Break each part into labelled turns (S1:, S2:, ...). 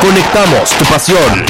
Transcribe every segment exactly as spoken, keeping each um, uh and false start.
S1: Conectamos tu pasión.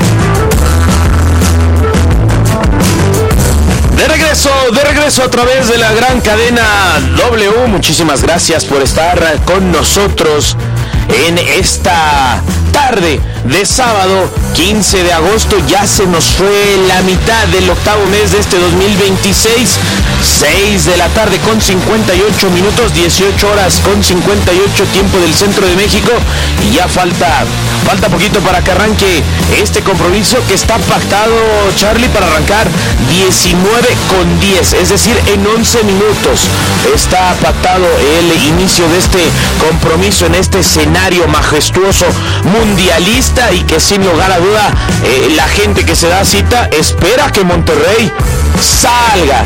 S1: De regreso, de regreso a través de la gran cadena W. Muchísimas gracias por estar con nosotros en esta tarde de sábado quince de agosto. Ya se nos fue la mitad del octavo mes de este dos mil veintiséis. seis de la tarde con cincuenta y ocho minutos, dieciocho horas con cincuenta y ocho tiempo del centro de México. Y ya falta, falta poquito para que arranque este compromiso que está pactado, Charlie, para arrancar diecinueve con diez, es decir, en once minutos está pactado el inicio de este compromiso en este escenario majestuoso mundialista, y que sin lugar a duda eh, la gente que se da cita espera que Monterrey salga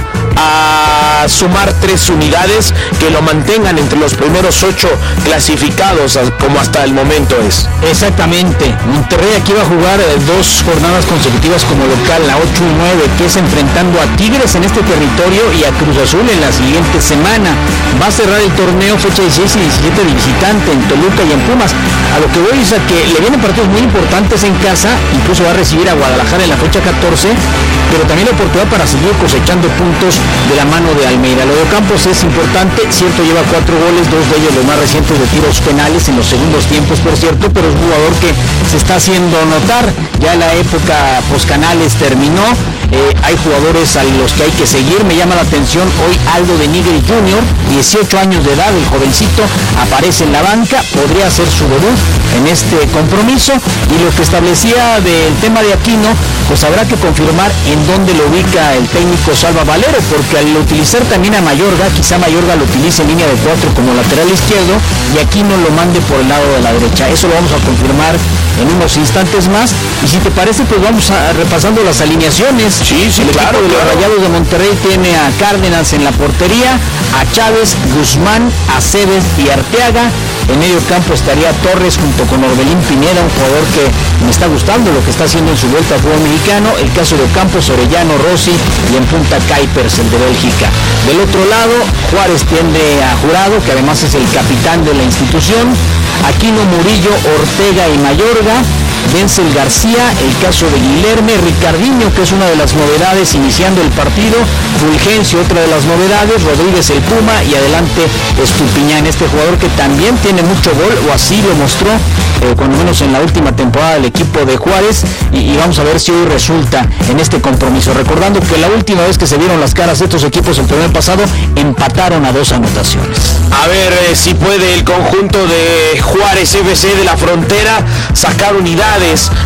S1: a sumar tres unidades que lo mantengan entre los primeros ocho clasificados, como hasta el momento es.
S2: Exactamente, Monterrey aquí va a jugar eh, dos jornadas consecutivas como local, la ocho y nueve, que es enfrentando a Tigres en este territorio y a Cruz Azul en la siguiente semana. Va a cerrar el torneo fecha dieciséis y diecisiete de visitante en Toluca y en Pumas. A lo que voy es a que le vienen partidos muy importantes en casa, incluso va a recibir a Guadalajara en la fecha catorce, pero también la oportunidad para seguir cosechando puntos de la mano de Almeida. Lo de Campos es importante, cierto, lleva cuatro goles, dos de ellos los más recientes de tiros penales en los segundos tiempos, por cierto, pero es un jugador que se está haciendo notar. Ya la época poscanales terminó. Eh, hay jugadores a los que hay que seguir. Me llama la atención hoy Aldo de Nigri junior, dieciocho años de edad, el jovencito aparece en la banca, podría hacer su debut en este compromiso. Y lo que establecía del tema de Aquino, pues habrá que confirmar en dónde lo ubica el técnico Salva Valero, porque al utilizar también a Mayorga, quizá Mayorga lo utilice en línea de cuatro como lateral izquierdo y Aquino lo mande por el lado de la derecha. Eso lo vamos a confirmar en unos instantes más. Y si te parece, pues vamos a, repasando las alineaciones.
S1: Sí, sí,
S2: el
S1: claro,
S2: equipo de
S1: claro.
S2: los Rayados de Monterrey tiene a Cárdenas en la portería, a Chávez, Guzmán, Aceves y Arteaga. En medio campo estaría Torres junto con Orbelín Pineda, un jugador que me está gustando lo que está haciendo en su vuelta al fútbol mexicano. El caso de Campos, Orellano, Rossi y en punta Kuipers, el de Bélgica. Del otro lado, Juárez tiende a Jurado, que además es el capitán de la institución. Aquino, Murillo, Ortega y Mayorga. Denzel García, el caso de Guilherme, Ricardinho, que es una de las novedades iniciando el partido, Fulgencio, otra de las novedades, Rodríguez el Puma y adelante Estupiñán, este jugador que también tiene mucho gol, o así lo mostró, eh, cuando menos en la última temporada del equipo de Juárez, y, y vamos a ver si hoy resulta en este compromiso, recordando que la última vez que se vieron las caras de estos equipos el torneo pasado, empataron a dos anotaciones.
S1: A ver eh, si puede el conjunto de Juárez F C de la Frontera sacar unidades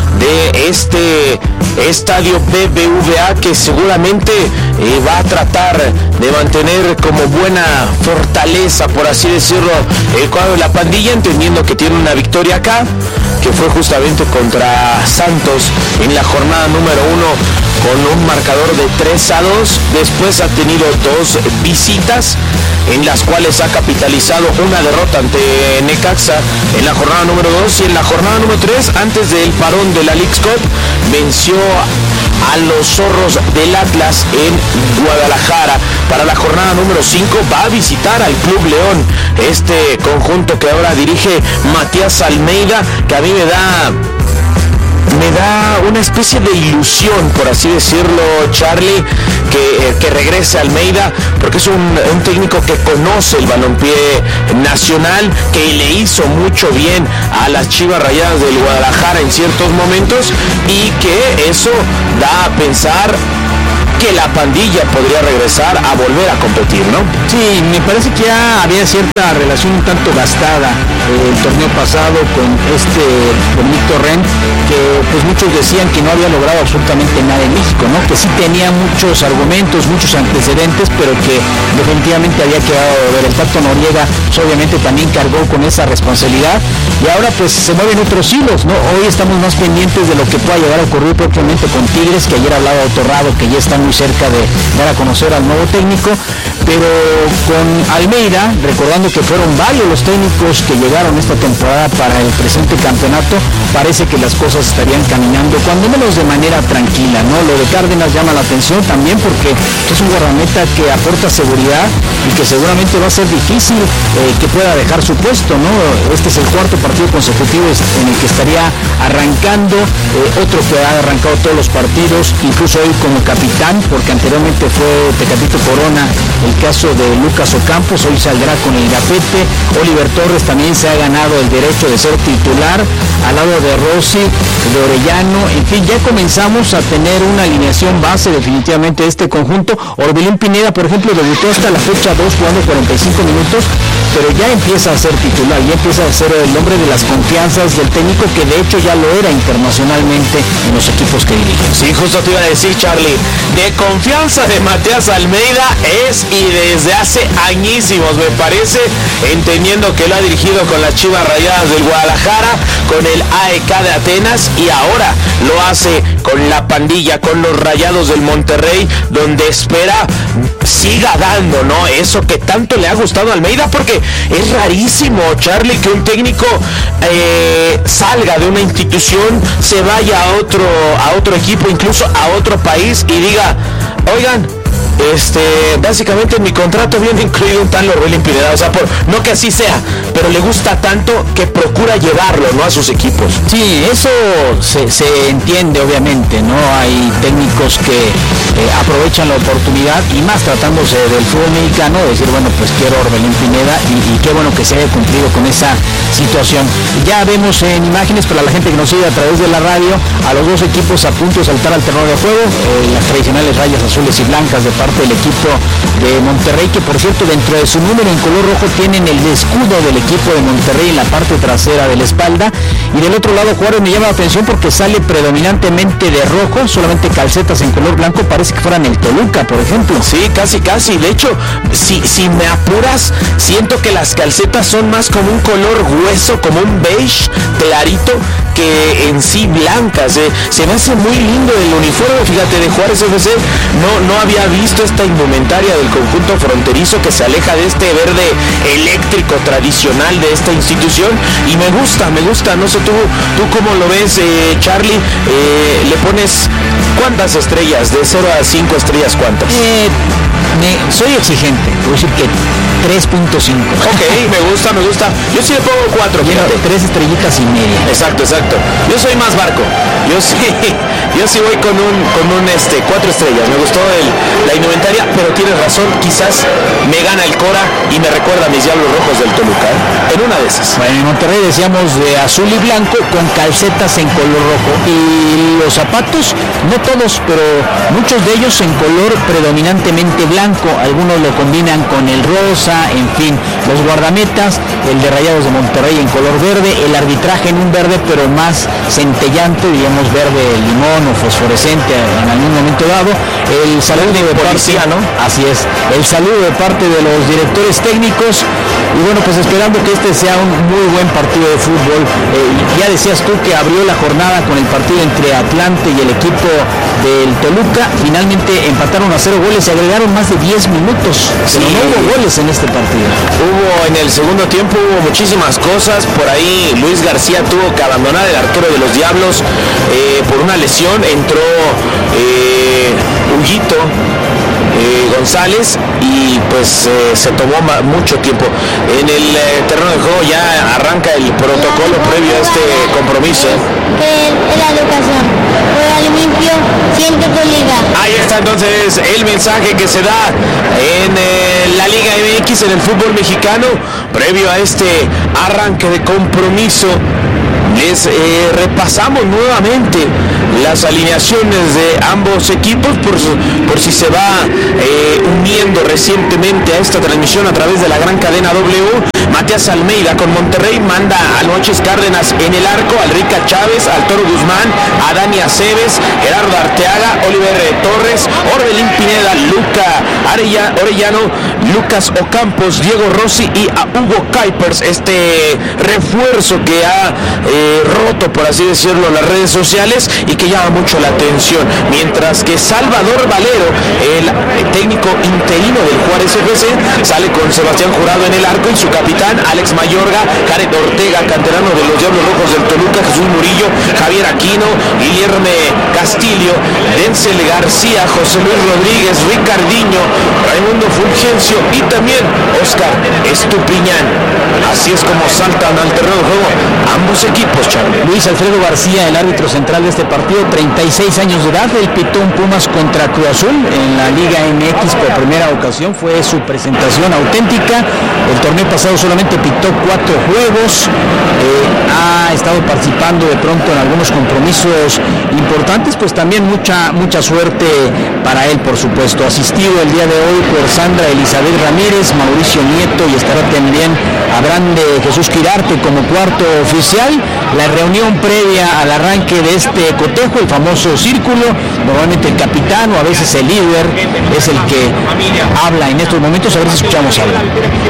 S1: de este estadio B B V A, que seguramente eh, va a tratar de mantener como buena fortaleza, por así decirlo, el cuadro de la pandilla, entendiendo que tiene una victoria acá, que fue justamente contra Santos en la jornada número uno con un marcador de tres a dos. Después ha tenido dos visitas en las cuales ha capitalizado una derrota ante Necaxa en la jornada número dos, y en la jornada número tres, antes del parón de la Leagues Cup, venció a los Zorros del Atlas en Guadalajara. Para la jornada número cinco va a visitar al Club León, este conjunto que ahora dirige Matías Almeida, que a mí me da me da una especie de ilusión, por así decirlo, Charlie, que, que regrese Almeida, porque es un, un técnico que conoce el balompié nacional, que le hizo mucho bien a las Chivas Rayadas del Guadalajara en ciertos momentos, y que eso da a pensar que la pandilla podría regresar a volver a competir, ¿no?
S2: Sí, me parece que ya había cierta relación un tanto gastada eh, el torneo pasado con este Benito Ren, que pues muchos decían que no había logrado absolutamente nada en México, ¿no? Que sí tenía muchos argumentos, muchos antecedentes, pero que definitivamente había quedado de ver. El Pato Noriega pues, obviamente también cargó con esa responsabilidad, y ahora pues se mueven otros hilos, ¿no? Hoy estamos más pendientes de lo que pueda llegar a ocurrir propiamente con Tigres, que ayer hablaba Torrado, que ya están muy cerca de dar a conocer al nuevo técnico, pero con Almeida, recordando que fueron varios los técnicos que llegaron esta temporada para el presente campeonato, parece que las cosas estarían caminando cuando menos de manera tranquila, ¿no? Lo de Cárdenas llama la atención también porque es un guardameta que aporta seguridad y que seguramente va a ser difícil eh, que pueda dejar su puesto, ¿no? Este es el cuarto partido consecutivo en el que estaría arrancando, eh, otro que ha arrancado todos los partidos, incluso él como capitán, porque anteriormente fue Tecatito Corona el caso de Lucas Ocampos, hoy saldrá con el gafete. Oliver Torres también se ha ganado el derecho de ser titular al lado de Rossi, de Orellano. En fin, ya comenzamos a tener una alineación base definitivamente de este conjunto. Orbelín Pineda, por ejemplo, debutó hasta la fecha dos jugando cuarenta y cinco minutos, pero ya empieza a ser titular, ya empieza a ser el hombre de las confianzas del técnico, que de hecho ya lo era internacionalmente en los equipos que dirige.
S1: Sí, justo te iba a decir, Charlie, de confianza de Matías Almeida es y desde hace añísimos, me parece, entendiendo que lo ha dirigido con las Chivas Rayadas del Guadalajara, con el A E K de Atenas y ahora lo hace con la pandilla, con los Rayados del Monterrey, donde espera siga dando, ¿no? Eso que tanto le ha gustado a Almeida, porque es rarísimo, Charlie, que un técnico eh, salga de una institución, se vaya a otro, a otro equipo, incluso a otro país y diga, oigan, Este, básicamente en mi contrato viene incluido un tal Orbelín Pineda, o sea, por, no que así sea, pero le gusta tanto que procura llevarlo, ¿no?, a sus equipos.
S2: Sí, eso se, se entiende obviamente, ¿no? Hay técnicos que eh, aprovechan la oportunidad y más tratándose del fútbol mexicano, decir, bueno, pues quiero Orbelín Pineda y, y qué bueno que se haya cumplido con esa situación. Ya vemos en imágenes para la gente que nos sigue a través de la radio a los dos equipos a punto de saltar al terreno de juego, eh, las tradicionales rayas azules y blancas de parte del equipo de Monterrey, que por cierto dentro de su número en color rojo tienen el escudo del equipo de Monterrey en la parte trasera de la espalda, y del otro lado Juárez me llama la atención porque sale predominantemente de rojo, solamente calcetas en color blanco, parece que fueran el Toluca, por ejemplo.
S1: Sí, casi casi, de hecho, si, si me apuras, siento que las calcetas son más como un color hueso, como un beige clarito, que en sí blancas, eh. Se me hace muy lindo el uniforme, fíjate, de Juárez F C, no, no había visto esta indumentaria del conjunto fronterizo que se aleja de este verde eléctrico tradicional de esta institución, y me gusta, me gusta, no sé tú, tú cómo lo ves, eh, Charlie, eh, le pones ¿cuántas estrellas? De cero a cinco estrellas, ¿cuántas?
S2: Eh, me, soy exigente, voy a decir que tres punto cinco.
S1: Ok, me gusta, me gusta, yo sí le pongo cuatro, fíjate.
S2: Tres estrellitas y media.
S1: Exacto, exacto, yo soy más barco, yo sí, yo sí voy con un, con un este, cuatro estrellas, me gustó el, la indumentaria, pero tienes razón, quizás me gana el Cora y me recuerda a mis Diablos Rojos del Toluca, ¿eh? En una de esas.
S2: Bueno, en Monterrey decíamos de azul y blanco con calcetas en color rojo, y los zapatos, no todos, pero muchos de ellos en color predominantemente blanco, algunos lo combinan con el rosa, en fin, los guardametas, el de Rayados de Monterrey en color verde, el arbitraje en un verde pero más centellante, digamos verde limón o fosforescente en algún momento dado, el saludo de
S1: policía,
S2: parte,
S1: ¿no?
S2: Así es, el saludo de parte de los directores técnicos, y bueno, pues esperando que este sea un muy buen partido de fútbol. Eh, ya decías tú que abrió la jornada con el partido entre Atlante y el equipo del Toluca, finalmente empataron a cero goles, se agregaron más de diez minutos,
S1: sí,
S2: pero no hubo goles en este partido.
S1: Hubo en el segundo tiempo, hubo muchísimas cosas, por ahí Luis García tuvo que abandonar, el arquero de los Diablos, eh, por una lesión, entró eh, Huguito Eh, González y pues eh, se tomó ma- mucho tiempo. En el eh, terreno de juego ya arranca el protocolo previo a este compromiso.
S3: Que es la educación. Juega limpio, siente tu liga.
S1: Ahí está entonces el mensaje que se da en eh, la Liga M X, en el fútbol mexicano, previo a este arranque de compromiso. Les eh, repasamos nuevamente las alineaciones de ambos equipos por, por si se va eh, uniendo recientemente a esta transmisión a través de la gran cadena W. Matías Almeida con Monterrey manda a Noches Cárdenas en el arco, al Rica Chávez, al Toro Guzmán, a Dani Aceves, Gerardo Arteaga, Oliver Torres, Orbelín Pineda, Luca Orellano, Lucas Ocampos, Diego Rossi y a Hugo Kuipers, este refuerzo que ha eh, roto, por así decirlo, las redes sociales y que llama mucho la atención, mientras que Salvador Valero, el técnico interino del Juárez F C, sale con Sebastián Jurado en el arco y su capitán Alex Mayorga, Jared Ortega, canterano de los Diablos Rojos del Toluca, Jesús Murillo, Javier Aquino, Guillermo Castillo, Denzel García, José Luis Rodríguez, Ricardiño, Raimundo Fulgencio y también Oscar Estupiñán. Así es como saltan al terreno de juego ambos equipos, Charlie.
S2: Luis Alfredo García, el árbitro central de este partido, treinta y seis años de edad, él pitó un Pumas contra Cruz Azul en la Liga M X por primera ocasión, fue su presentación auténtica. El torneo pasado solamente pitó cuatro juegos, eh, ha estado participando de pronto en algunos compromisos importantes, pues también mucha mucha suerte para él, por supuesto. Asistido el día de hoy por Sandra Elizabeth Ramírez, Mauricio Nieto y estará también Abraham de Jesús Quirarte como cuarto oficial. La reunión previa al arranque de este cotejo, el famoso círculo, normalmente el capitán o a veces el líder es el que habla en estos momentos. A ver si escuchamos algo.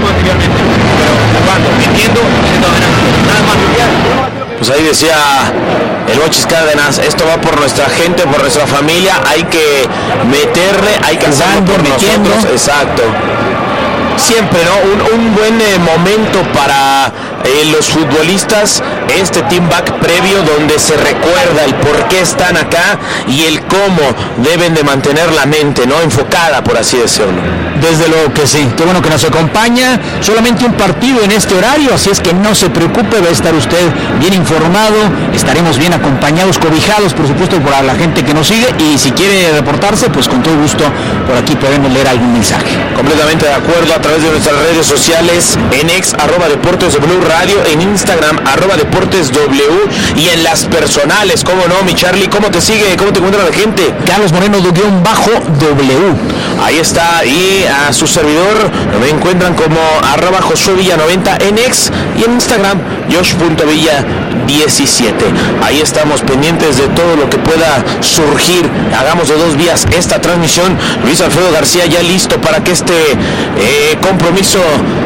S1: Pues ahí decía el Mochis Cárdenas, esto va por nuestra gente, por nuestra familia, hay que meterle, hay que hacerlo por nosotros. Exacto. Siempre, ¿no? Un, un buen eh, momento para eh, los futbolistas, este team back previo donde se recuerda el por qué están acá y el cómo deben de mantener la mente, ¿no? Enfocada, por así decirlo.
S2: Desde luego que sí, qué bueno que nos acompaña. Solamente un partido en este horario, así es que no se preocupe, va a estar usted bien informado, estaremos bien acompañados, cobijados, por supuesto, por la gente que nos sigue, y si quiere reportarse, pues con todo gusto por aquí podemos leer algún mensaje.
S1: Completamente de acuerdo, a través de nuestras redes sociales, en ex arroba Deportes W Radio, en Instagram arroba Deportes W y en las personales, cómo no, mi Charlie, ¿cómo te sigue? ¿Cómo te encuentra la gente?
S2: Carlos Moreno guión bajo W.
S1: Ahí está, y a su servidor me encuentran como arroba Josué Villa noventa en ex y en Instagram Josh punto Villa diecisiete. Ahí estamos pendientes de todo lo que pueda surgir. Hagamos de dos vías esta transmisión. Luis Alfredo García ya listo para que este eh, compromiso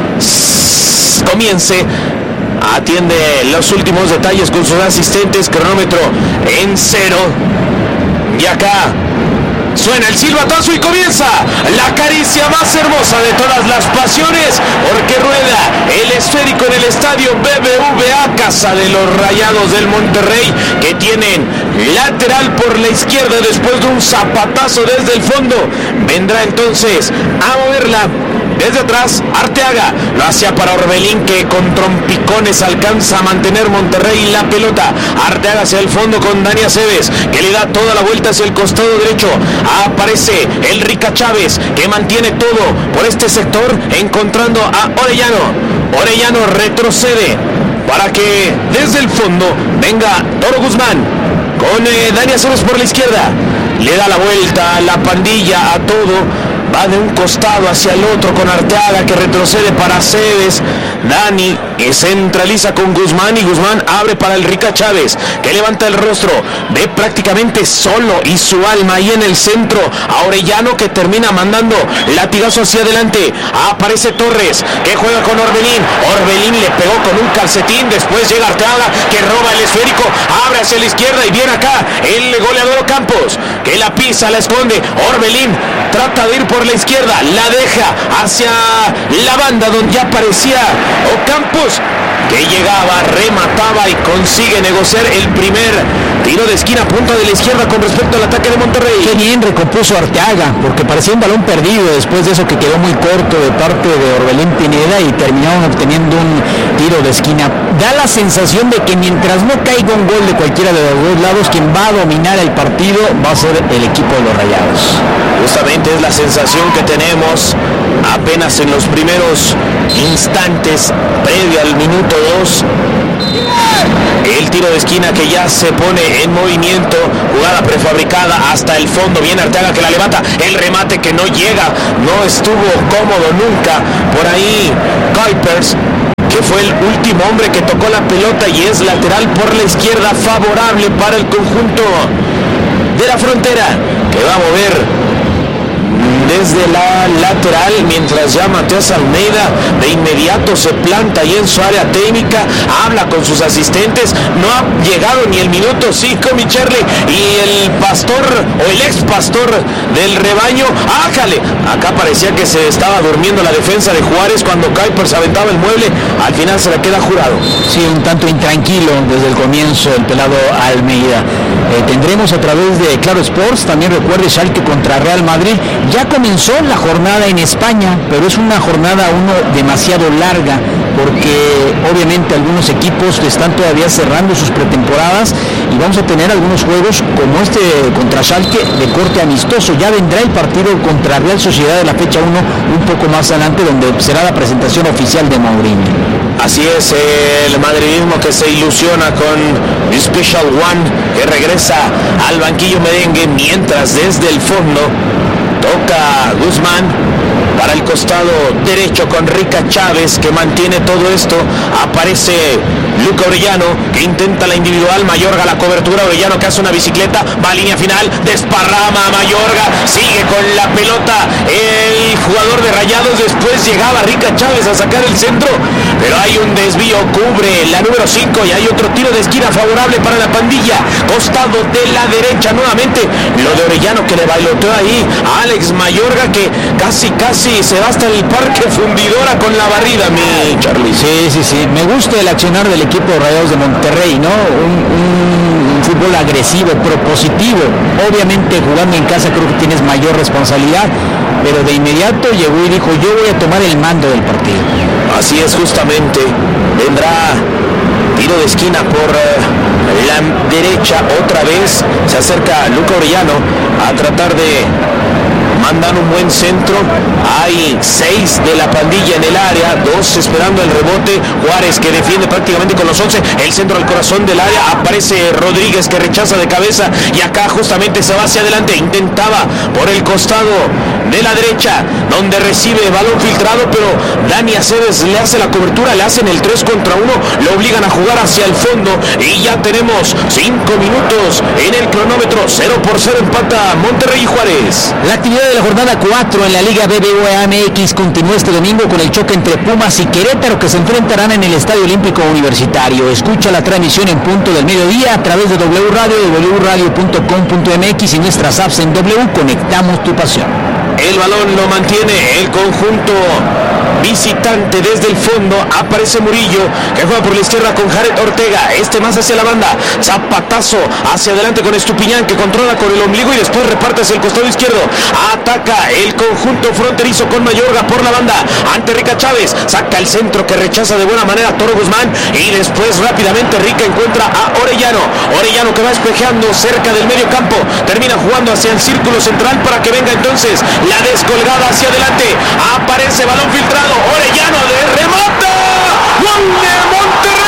S1: s- comience. Atiende los últimos detalles con sus asistentes, cronómetro en cero. Y acá suena el silbatazo y comienza la caricia más hermosa de todas las pasiones, porque rueda el esférico en el estadio B B V A, casa de los Rayados del Monterrey, que tienen lateral por la izquierda después de un zapatazo desde el fondo. Vendrá entonces a moverla desde atrás Arteaga, lo hacía para Orbelín, que con trompicones alcanza a mantener Monterrey la pelota. Arteaga hacia el fondo con Dani Aceves, que le da toda la vuelta hacia el costado derecho. Aparece el Rica Chávez, que mantiene todo por este sector, encontrando a Orellano. Orellano retrocede para que desde el fondo venga Toro Guzmán con eh, Dani Aceves por la izquierda. Le da la vuelta a la pandilla, a todo. Va de un costado hacia el otro con Arteaga, que retrocede para Aceves. Dani que centraliza con Guzmán y Guzmán abre para el Rica Chávez, que levanta el rostro, ve prácticamente solo y su alma ahí en el centro a Orellano, que termina mandando latigazo hacia adelante. Aparece Torres, que juega con Orbelín. Orbelín le pegó con un calcetín, después llega Arteaga, que roba el esférico, abre hacia la izquierda y viene acá el goleador Campos, que la pisa, la esconde. Orbelín trata de ir por la izquierda, la deja hacia la banda donde ya aparecía Ocampos, que llegaba, remataba y consigue negociar el primer tiro de esquina, punta de la izquierda con respecto al ataque de Monterrey.
S2: Qué bien recompuso Arteaga, porque parecía un balón perdido después de eso, que quedó muy corto de parte de Orbelín Pineda y terminaron obteniendo un tiro de esquina. Da la sensación de que mientras no caiga un gol de cualquiera de los dos lados, quien va a dominar el partido va a ser el equipo de los Rayados.
S1: Justamente es la sensación que tenemos apenas en los primeros instantes previo al minuto dos. El tiro de esquina que ya se pone en movimiento, jugada prefabricada hasta el fondo, viene Arteaga, que la levanta, el remate que no llega, no estuvo cómodo nunca, por ahí Kuipers que fue el último hombre que tocó la pelota y es lateral por la izquierda, favorable para el conjunto de la Frontera, que va a mover desde la lateral, mientras ya Matías Almeida de inmediato se planta ahí en su área técnica, habla con sus asistentes. No ha llegado ni el minuto cinco, mi Charlie, y el pastor o el ex pastor del rebaño, ájale, acá parecía que se estaba durmiendo la defensa de Juárez cuando Kuipers se aventaba el mueble, al final se la queda jurado.
S2: Sí, un tanto intranquilo desde el comienzo el pelado Almeida. Eh, tendremos a través de Claro Sports, también recuerde, Schalke contra Real Madrid. Ya comenzó la jornada en España, pero es una jornada uno demasiado larga, porque obviamente algunos equipos están todavía cerrando sus pretemporadas y vamos a tener algunos juegos como este contra Schalke de corte amistoso. Ya vendrá el partido contra Real Sociedad de la fecha uno un poco más adelante, donde será la presentación oficial de Mourinho.
S1: Así es, el madridismo que se ilusiona con Special One, que regresa al banquillo merengue, mientras desde el fondo toca Guzmán para el costado derecho con Rica Chávez, que mantiene todo esto. Aparece Luca Orellano, que intenta la individual. Mayorga la cobertura, Orellano que hace una bicicleta, va a línea final, desparrama a Mayorga, sigue con la pelota el jugador de Rayados. Después llegaba Rica Chávez a sacar el centro, pero hay un desvío, cubre la número cinco y hay otro tiro de esquina favorable para la pandilla. Costado de la derecha nuevamente, lo de Orellano que le bailoteó ahí a Alex Mayorga, que casi casi se va hasta el Parque Fundidora con la barrida, mi Charlie.
S2: Sí, sí, sí, me gusta el accionar del equipo de Rayados de Monterrey, ¿no? Un, un, un fútbol agresivo, propositivo. Obviamente jugando en casa creo que tienes mayor responsabilidad, pero de inmediato llegó y dijo: yo voy a tomar el mando del partido.
S1: Así es, justamente. Vendrá tiro de esquina por uh, la derecha otra vez. Se acerca Luca Orellano a tratar de mandar un buen centro. Hay seis de la pandilla en el área, dos esperando el rebote. Juárez que defiende prácticamente con los once. El centro al corazón del área. Aparece Rodríguez que rechaza de cabeza y acá justamente se va hacia adelante. Intentaba por el costado de la derecha, donde recibe balón filtrado, pero Dani Aceves le hace la cobertura, le hacen el tres contra uno, lo obligan a jugar hacia el fondo y ya tenemos cinco minutos en el cronómetro. Cero por cero empata Monterrey y Juárez.
S2: La actividad de la jornada cuatro en la Liga B B V A M X continúa este domingo con el choque entre Pumas y Querétaro, que se enfrentarán en el Estadio Olímpico Universitario. Escucha la transmisión en punto del mediodía a través de W Radio, w radio punto com punto m x y nuestras apps en W. Conectamos tu pasión.
S1: El balón lo mantiene el conjunto visitante desde el fondo. Aparece Murillo que juega por la izquierda con Jared Ortega, este más hacia la banda, zapatazo hacia adelante con Estupiñán, que controla con el ombligo y después reparte hacia el costado izquierdo. Ataca el conjunto fronterizo con Mayorga por la banda ante Rica Chávez, saca el centro que rechaza de buena manera Toro Guzmán y después rápidamente Rica encuentra a Orellano. Orellano que va espejeando cerca del medio campo, termina jugando hacia el círculo central para que venga entonces la descolgada hacia adelante. Aparece balón filtrado, Orellano de remata. ¡Gol de Monterrey!